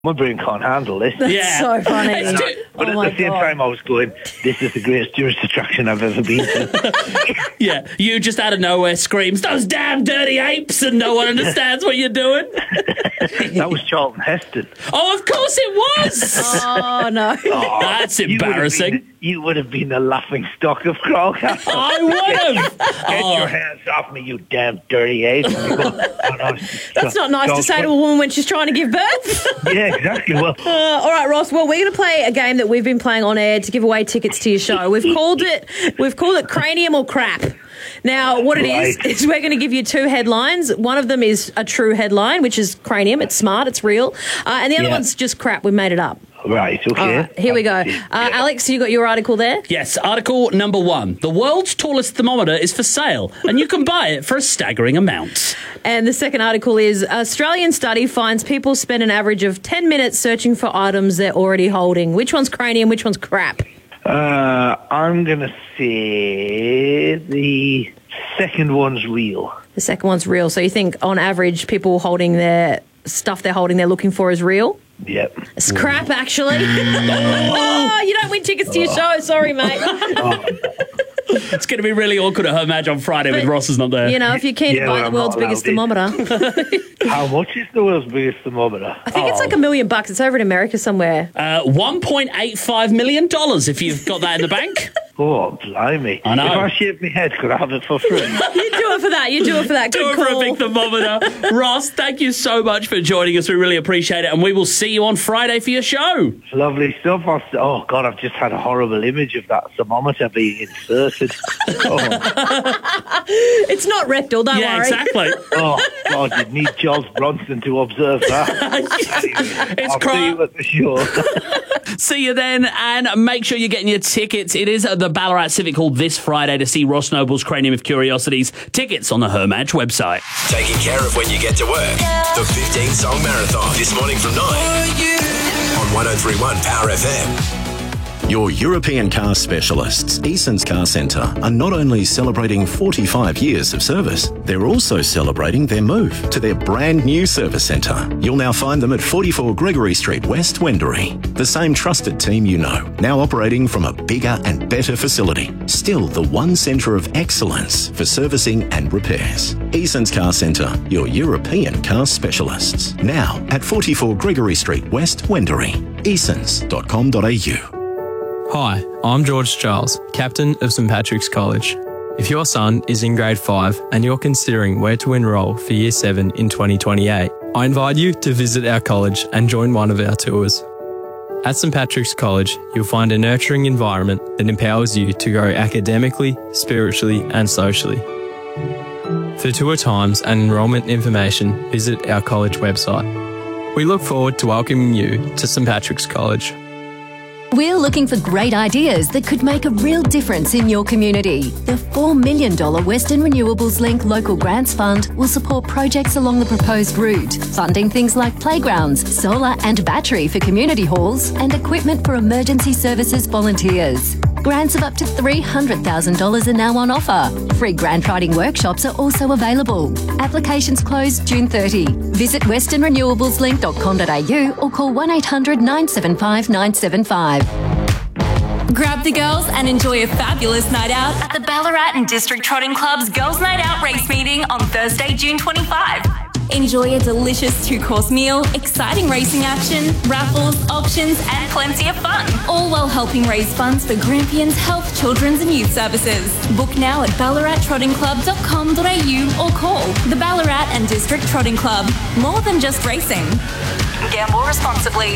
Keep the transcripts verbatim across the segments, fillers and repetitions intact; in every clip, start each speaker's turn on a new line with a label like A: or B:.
A: My brain can't handle this.
B: That's
C: Yeah.
B: so funny.
A: And I- but
B: Oh
A: at
B: my
A: the same
B: God.
A: time, I was going, this is the greatest tourist attraction I've ever been to.
C: Yeah, you just out of nowhere screams, those damn dirty apes, and no one understands what you're doing.
A: That was Charlton Heston.
C: Oh, of course it was.
B: Oh, no.
A: Oh,
C: That's
A: you would have
C: embarrassing.
A: been- You would have been the laughing stock of Crowcastle.
C: I would have.
A: Get
C: Oh,
A: your hands off me, you damn dirty ape. And you go, "Oh, no,
B: That's not nice to say to a woman when she's trying to give birth.
A: Yeah, exactly. Well,
B: Uh, all right, Ross. Well, we're going to play a game that we've been playing on air to give away tickets to your show. We've called it. We've called it Cranium or Crap. Now, what it is
A: Right.
B: is we're going to give you two headlines. One of them is a true headline, which is cranium. It's smart. It's real. Uh, and the other
A: Yeah.
B: one's just crap. We made it up.
A: right, okay.
B: All right, here we go. Uh, Alex, you got your article there?
C: yes, article number one. The world's tallest thermometer is for sale, and you can buy it for a staggering amount.
B: And the second article is Australian study finds people spend an average of ten minutes searching for items they're already holding. Which one's cranium? Which one's crap?
A: Uh, I'm going to say the second one's real.
B: The second one's real. So you think on average people holding their stuff they're holding they're looking for is real?
A: Yep.
B: It's crap, actually. Oh, you don't win tickets to your show. Sorry, mate.
C: It's going to be really awkward at her match on Friday with Ross is not there.
B: You know, if you're keen
A: Yeah,
B: to buy
A: well,
B: the
A: I'm
B: world's
A: not
B: biggest
A: allowed in.
B: thermometer,
A: How much is the world's biggest thermometer?
B: I think it's like a million bucks. It's over in America somewhere.
C: Uh, one point eight five million dollars if you've got that in the bank.
A: Oh, blimey.
C: I know.
A: If I shaved my head, could I have it for free?
B: You do it for that. You do it for that.
C: Do
B: Good
C: it for a
B: call.
C: big thermometer. Ross, thank you so much for joining us. We really appreciate it. And we will see you on Friday for your show.
A: Lovely stuff. I- Oh, God, I've just had a horrible image of that thermometer being inserted. Oh,
B: It's not rectal. Don't
C: yeah,
B: worry.
C: exactly.
A: oh, God, you'd need Charles Bronson to observe that.
C: It's
A: I'll
C: cra-
A: see you at the show.
C: See you then, and make sure you're getting your tickets. It is at the Ballarat Civic Hall this Friday to see Ross Noble's Cranium of Curiosities. Tickets on the Her Match website.
D: Taking care of when you get to work. The fifteen song marathon this morning from nine on one oh three point one Power F M.
E: Your European car specialists, Eason's Car Centre, are not only celebrating forty-five years of service, they're also celebrating their move to their brand new service centre. You'll now find them at forty-four Gregory Street West, Wendouree. The same trusted team you know, now operating from a bigger and better facility. Still the one centre of excellence for servicing and repairs. Eason's Car Centre, your European car specialists. Now at forty-four Gregory Street West, Wendouree. easons dot com dot a u.
F: Hi, I'm George Charles, Captain of St Patrick's College. If your son is in grade five and you're considering where to enrol for Year seven in twenty twenty-eight, I invite you to visit our college and join one of our tours. At St Patrick's College, you'll find a nurturing environment that empowers you to grow academically, spiritually and socially. For tour times and enrolment information, visit our college website. We look forward to welcoming you to St Patrick's College.
G: We're looking for great ideas that could make a real difference in your community. The four million dollars Western Renewables Link Local Grants Fund will support projects along the proposed route, funding things like playgrounds, solar and battery for community halls, and equipment for emergency services volunteers. Grants of up to three hundred thousand dollars are now on offer. Free grant writing workshops are also available. Applications close June thirtieth. Visit western renewables link dot com dot a u or call one eight hundred nine seven five nine seven five.
H: Grab the girls and enjoy a fabulous night out at the Ballarat and District Trotting Club's Girls Night Out race meeting on Thursday, June twenty-fifth. Enjoy a delicious two-course meal, exciting racing action, raffles, auctions and plenty of fun, all while helping raise funds for Grampians Health, Children's and Youth Services. Book now at ballarat trotting club dot com dot a u or call the Ballarat and District Trotting Club. More than just racing. Gamble responsibly.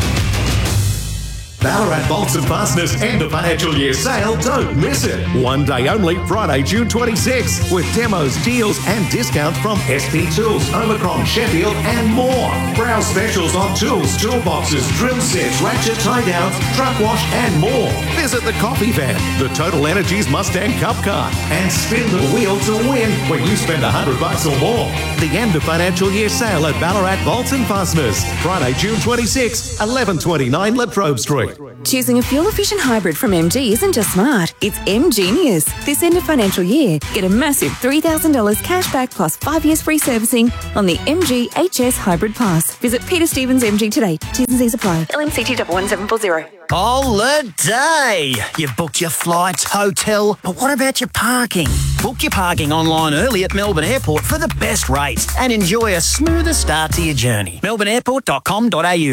I: Ballarat Bolts and Fasteners end of financial year sale. Don't miss it. One day only, Friday, June twenty-sixth, with demos, deals and discounts from S P Tools, Omicron, Sheffield and more. Browse specials on tools, toolboxes, drill sets, ratchet tie downs, truck wash and more. Visit the coffee van, the Total Energies Mustang Cup Car and spin the wheel to win when you spend a hundred bucks or more. The end of financial year sale at Ballarat Bolts and Fasteners. Friday, June twenty-sixth, eleven twenty-nine Latrobe Street.
J: Choosing a fuel-efficient hybrid from M G isn't just smart, it's M-genius. This end of financial year, get a massive three thousand dollars cash back plus five years free servicing on the M G H S Hybrid Pass. Visit Peter Stevens M G today. T's and C's apply. L M C T one one seven four zero.
K: Holiday! You've booked your flights, hotel, but what about your parking? Book your parking online early at Melbourne Airport for the best rates and enjoy a smoother start to your journey. melbourne airport dot com dot a u.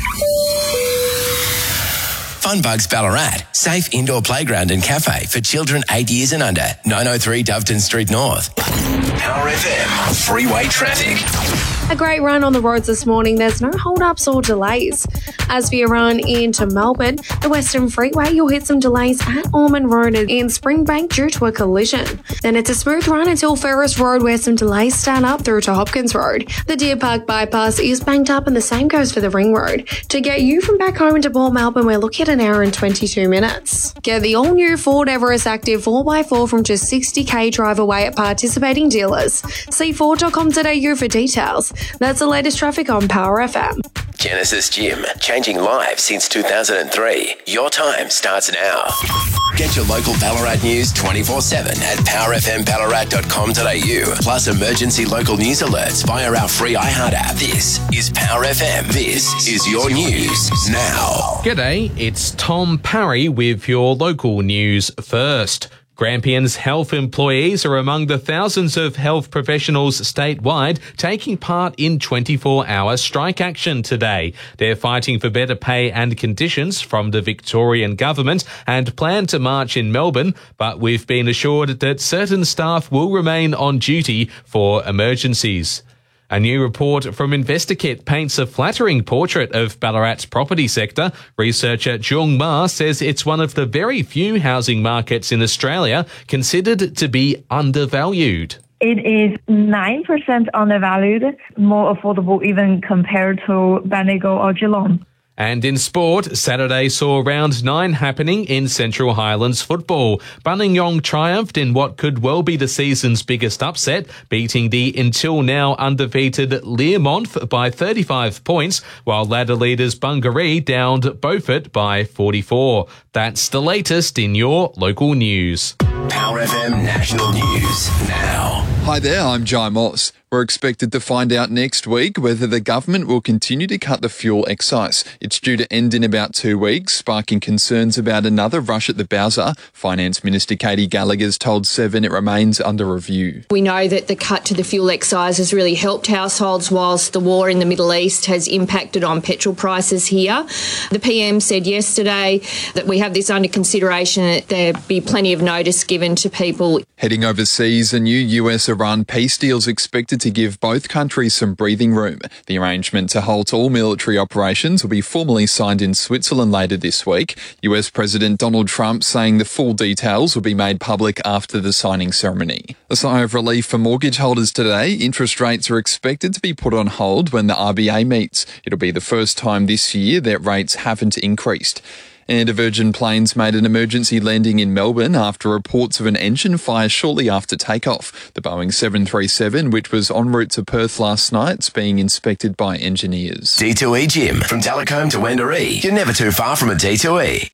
D: Funbugs Ballarat, safe indoor playground and cafe for children eight years and under. nine oh three Doveton Street North. Power F M, freeway traffic.
L: A great run on the roads this morning. There's no hold-ups or delays. As for your run into Melbourne, the Western Freeway, you'll hit some delays at Ormond Road in Springbank due to a collision. Then it's a smooth run until Ferris Road, where some delays start up through to Hopkins Road. The Deer Park bypass is banked up, and the same goes for the Ring Road. To get you from back home into Port Melbourne, we're looking at an hour and twenty-two minutes. Get the all-new Ford Everest Active four by four from just sixty k drive away at participating dealers. See ford dot com dot a u for details. That's the latest traffic on Power F M.
D: Genesis Gym, changing lives since two thousand three. Your time starts now. Get your local Ballarat news twenty-four seven at power f m ballarat dot com dot a u. Plus emergency local news alerts via our free iHeart app. This is Power F M. This is your news now.
M: G'day, it's Tom Parry with your local news first. Grampians health employees are among the thousands of health professionals statewide taking part in twenty-four hour strike action today. They're fighting for better pay and conditions from the Victorian government and plan to march in Melbourne, but we've been assured that certain staff will remain on duty for emergencies. A new report from Investikit paints a flattering portrait of Ballarat's property sector. Researcher Jung Ma says it's one of the very few housing markets in Australia considered to be undervalued.
N: It is nine percent undervalued, more affordable even compared to Bendigo or Geelong.
M: And in sport, Saturday saw round nine happening in Central Highlands football. Buninyong triumphed in what could well be the season's biggest upset, beating the until now undefeated Learmonth by thirty-five points, while ladder leaders Bungaree downed Beaufort by forty-four. That's the latest in your local news.
D: Power F M National News now.
O: Hi there, I'm Jai Moss. We're expected to find out next week whether the government will continue to cut the fuel excise. It's due to end in about two weeks, sparking concerns about another rush at the Bowser. Finance Minister Katie Gallagher's told Seven it remains under review.
P: We know that the cut to the fuel excise has really helped households whilst the war in the Middle East has impacted on petrol prices here. The P M said yesterday that we have this under consideration, that there be plenty of notice given to people.
O: Heading overseas, a new U S-Iran peace deal is expected to give both countries some breathing room. The arrangement to halt all military operations will be formally signed in Switzerland later this week. U S President Donald Trump saying the full details will be made public after the signing ceremony. A sigh of relief for mortgage holders today. Interest rates are expected to be put on hold when the R B A meets. It'll be the first time this year that rates haven't increased. And a Virgin Planes made an emergency landing in Melbourne after reports of an engine fire shortly after takeoff. The Boeing seven thirty-seven, which was en route to Perth last night, is being inspected by engineers.
D: D two E Gym, from Talcombe to Wendouree. You're never too far from a D two E.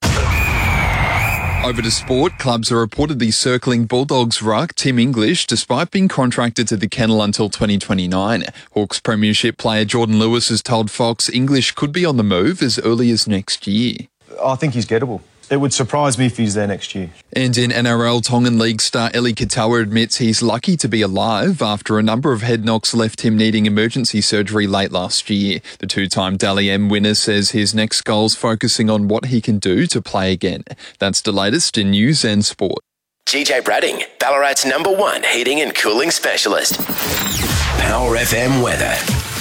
O: Over to sport, clubs are reportedly circling Bulldogs ruck Tim English despite being contracted to the kennel until twenty twenty-nine. Hawks premiership player Jordan Lewis has told Fox English could be on the move as early as next year.
Q: I think he's gettable. It would surprise me if he's there next year.
O: And in N R L, Tongan League star Eli Katoa admits he's lucky to be alive after a number of head knocks left him needing emergency surgery late last year. The two-time Dally M winner says his next goal's focusing on what he can do to play again. That's the latest in news and sport.
D: G J Bradding, Ballarat's number one heating and cooling specialist. Power F M weather.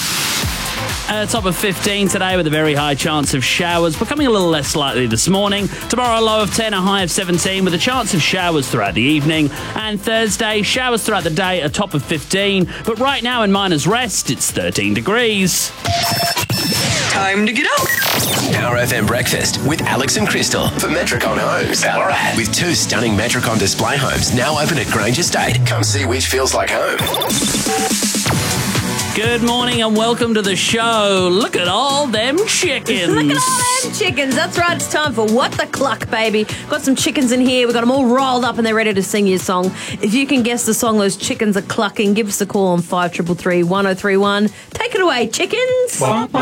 C: Uh, top of fifteen today with a very high chance of showers, becoming a little less likely this morning. Tomorrow, a low of ten, a high of seventeen, with a chance of showers throughout the evening. And Thursday, showers throughout the day, a top of fifteen. But right now in Miners Rest, it's thirteen degrees.
D: Time to get up. Power F M Breakfast with Alex and Crystal for Metricon Homes, Ballarat. With two stunning Metricon display homes now open at Grange Estate. Come see which feels like home.
C: Good morning and welcome to the show. Look at all them chickens.
B: Look at all them chickens. That's right. It's time for What the Cluck, baby. Got some chickens in here. We've got them all rolled up and they're ready to sing your song. If you can guess the song those chickens are clucking, give us a call on five three three, one oh three one. Take it away, chickens.